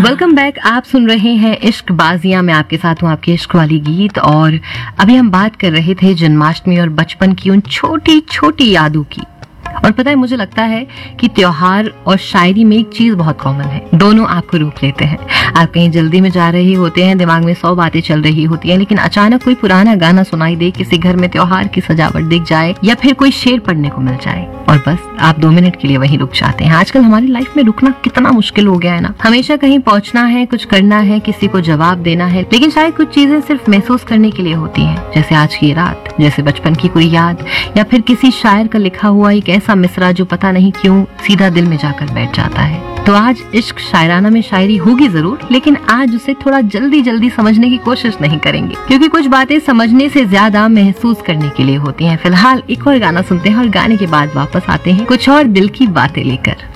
Welcome back. आप सुन रहे हैं इश्क बाजियां। मैं आपके साथ हूँ, आपकी इश्क वाली गीत। और अभी हम बात कर रहे थे जन्माष्टमी और बचपन की उन छोटी छोटी यादों की। और पता है, मुझे लगता है कि त्योहार और शायरी में एक चीज बहुत कॉमन है, दोनों आपको रूप लेते हैं। आप कहीं जल्दी में जा रहे होते हैं, दिमाग में 100 बातें चल रही होती हैं, लेकिन अचानक कोई पुराना गाना सुनाई दे, किसी घर में त्योहार की सजावट दिख जाए या फिर कोई शेर पढ़ने को मिल जाए और बस आप 2 मिनट के लिए वहीं रुक जाते हैं। आजकल हमारी लाइफ में रुकना कितना मुश्किल हो गया है ना। हमेशा कहीं पहुंचना है, कुछ करना है, किसी को जवाब देना है, लेकिन शायद कुछ चीजें सिर्फ महसूस करने के लिए होती हैं, जैसे आज की रात, जैसे बचपन की कोई याद, या फिर किसी शायर का लिखा हुआ एक ऐसा मिसरा जो पता नहीं क्यों सीधा दिल में जाकर बैठ जाता है। तो आज इश्क शायराना में शायरी होगी जरूर, लेकिन आज उसे थोड़ा जल्दी जल्दी समझने की कोशिश नहीं करेंगे, क्योंकि कुछ बातें समझने से ज्यादा महसूस करने के लिए होती हैं। फिलहाल एक और गाना सुनते हैं और गाने के बाद वापस आते हैं कुछ और दिल की बातें लेकर।